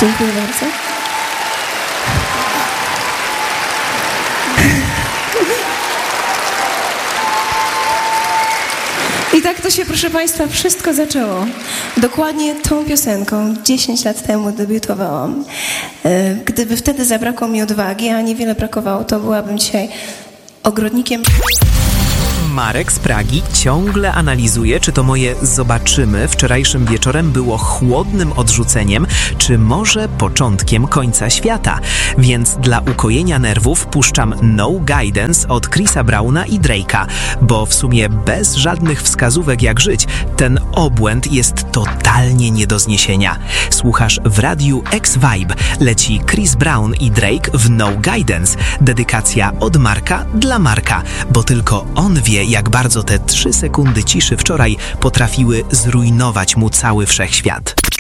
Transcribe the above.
Dziękuję bardzo. I tak to się, proszę Państwa, wszystko zaczęło. Dokładnie tą piosenką 10 lat temu debiutowałam. Gdyby wtedy zabrakło mi odwagi, a niewiele brakowało, to byłabym dzisiaj ogrodnikiem. Marek z Pragi ciągle analizuje, czy to moje zobaczymy wczorajszym wieczorem było chłodnym odrzuceniem, czy może początkiem końca świata. Więc dla ukojenia nerwów puszczam No Guidance od Chrisa Browna i Drake'a, bo w sumie bez żadnych wskazówek jak żyć, ten obłęd jest totalnie nie do zniesienia. Słuchasz w radiu X-Vibe. Leci Chris Brown i Drake w No Guidance. Dedykacja od Marka dla Marka, bo tylko on wie, jak bardzo te 3 sekundy ciszy wczoraj potrafiły zrujnować mu cały wszechświat.